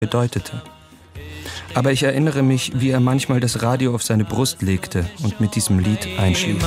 bedeutete. Aber ich erinnere mich, wie er manchmal das Radio auf seine Brust legte und mit diesem Lied einschlief.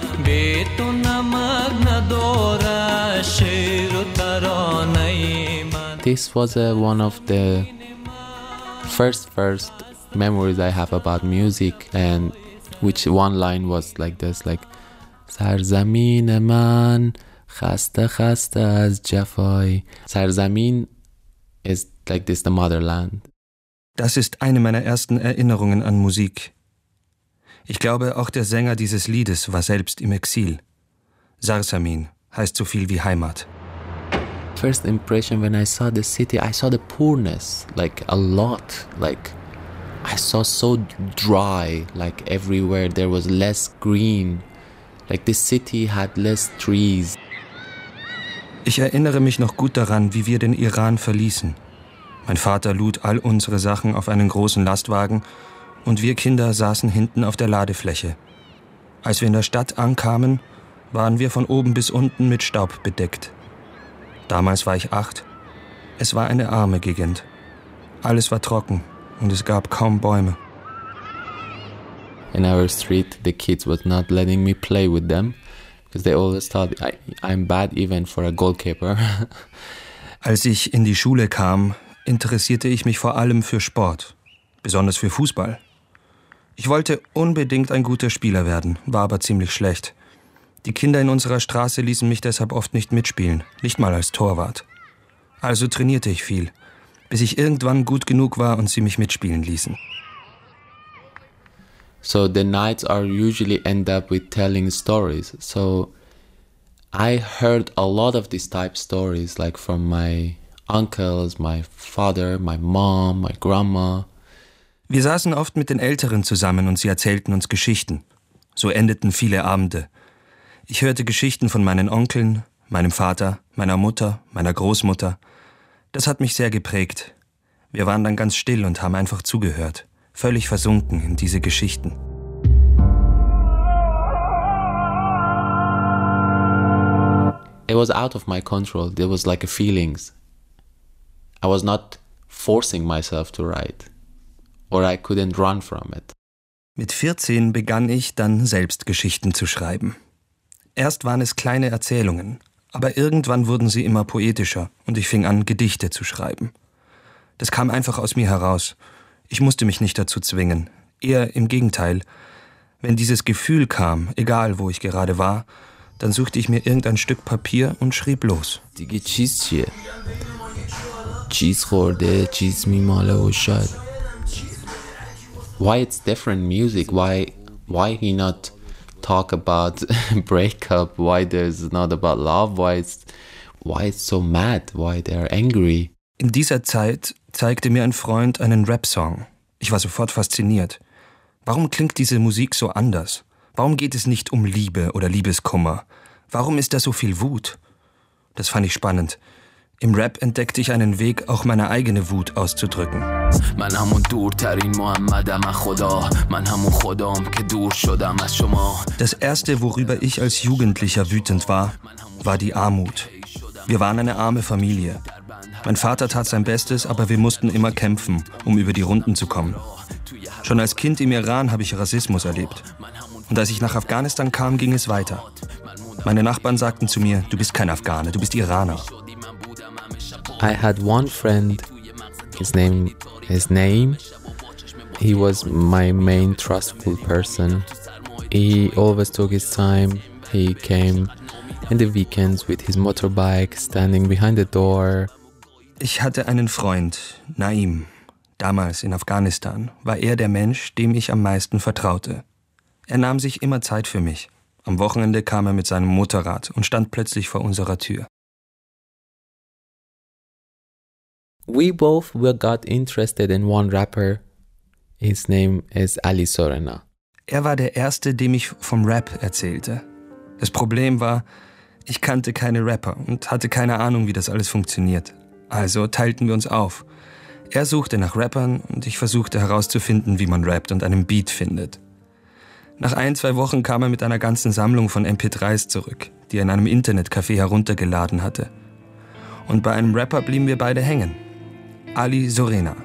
This was one of the first memories I have about music, and which one line was like this, like سرزمین من خسته خسته از جفای. Sarzamin is like this, the motherland. Das ist eine meiner ersten Erinnerungen an Musik. Ich glaube, auch der Sänger dieses Liedes war selbst im Exil. Sarzamin heißt so viel wie Heimat. First impression when I saw the city, I saw the poorness, like a lot. Like I saw so dry, like everywhere there was less green. Like the city had less trees. Ich erinnere mich noch gut daran, wie wir den Iran verließen. Mein Vater lud all unsere Sachen auf einen großen Lastwagen und wir Kinder saßen hinten auf der Ladefläche. Als wir in der Stadt ankamen, waren wir von oben bis unten mit Staub bedeckt. Damals war ich 8. Es war eine arme Gegend. Alles war trocken und es gab kaum Bäume. In our street, the kids was not letting me play with them because they always thought I'm bad even for a goalkeeper. Als ich in die Schule kam, interessierte ich mich vor allem für Sport, besonders für Fußball. Ich wollte unbedingt ein guter Spieler werden, war aber ziemlich schlecht. Die Kinder in unserer Straße ließen mich deshalb oft nicht mitspielen, nicht mal als Torwart. Also trainierte ich viel, bis ich irgendwann gut genug war und sie mich mitspielen ließen. So the nights are usually end up with telling stories. So I heard a lot of these type stories, like from my uncles, my father, my mom, my grandma. Wir saßen oft mit den Älteren zusammen und sie erzählten uns Geschichten. So endeten viele Abende. Ich hörte Geschichten von meinen Onkeln, meinem Vater, meiner Mutter, meiner Großmutter. Das hat mich sehr geprägt. Wir waren dann ganz still und haben einfach zugehört, völlig versunken in diese Geschichten. It was out of my control. There was like a feelings. I was not forcing myself to write, or I couldn't run from it. Mit 14 begann ich dann selbst Geschichten zu schreiben. Erst waren es kleine Erzählungen, aber irgendwann wurden sie immer poetischer und ich fing an, Gedichte zu schreiben. Das kam einfach aus mir heraus. Ich musste mich nicht dazu zwingen. Eher im Gegenteil. Wenn dieses Gefühl kam, egal wo ich gerade war, dann suchte ich mir irgendein Stück Papier und schrieb los. دیگه چیز چیه؟ چیز خورده، چیز میماله و شاید. Why it's different music? Why he not talk about breakup? Why there's not about love? Why it's so mad? Why they're angry? In dieser Zeit zeigte mir ein Freund einen Rap-Song. Ich war sofort fasziniert. Warum klingt diese Musik so anders? Warum geht es nicht um Liebe oder Liebeskummer? Warum ist da so viel Wut? Das fand ich spannend. Im Rap entdeckte ich einen Weg, auch meine eigene Wut auszudrücken. Das Erste, worüber ich als Jugendlicher wütend war, war die Armut. Wir waren eine arme Familie. Mein Vater tat sein Bestes, aber wir mussten immer kämpfen, um über die Runden zu kommen. Schon als Kind im Iran habe ich Rassismus erlebt. Und als ich nach Afghanistan kam, ging es weiter. Meine Nachbarn sagten zu mir, du bist kein Afghane, du bist Iraner. I had one friend, his name is Naim. He was my main trustful person. He always took his time. He came in the weekends with his motorbike, standing behind the door. Ich hatte einen Freund, Naim. Damals in Afghanistan war er der Mensch, dem ich am meisten vertraute. Er nahm sich immer Zeit für mich. Am Wochenende kam er mit seinem Motorrad und stand plötzlich vor unserer Tür. We both got interested in one rapper. His name is Ali Sorena. Er war der Erste, dem ich vom Rap erzählte. Das Problem war, ich kannte keine Rapper und hatte keine Ahnung, wie das alles funktioniert. Also teilten wir uns auf. Er suchte nach Rappern und ich versuchte herauszufinden, wie man rappt und einen Beat findet. Nach 1-2 Wochen kam er mit einer ganzen Sammlung von MP3s zurück, die er in einem Internetcafé heruntergeladen hatte. Und bei einem Rapper blieben wir beide hängen. Ali Sorena.